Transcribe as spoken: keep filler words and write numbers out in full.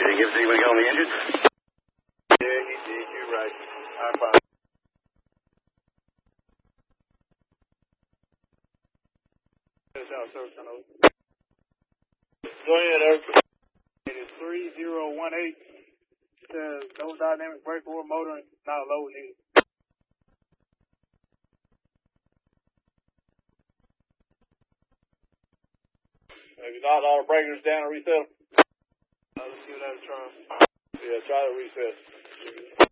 Did he give anybody get on the engine? Yeah, he did. You're right. I found. Go ahead, Eric. It is three zero one eight. It says no dynamic brake or motor, not low needed. Have you knocked all the breakers down and reset them? Uh, let's see what that try. Yeah, try to reset.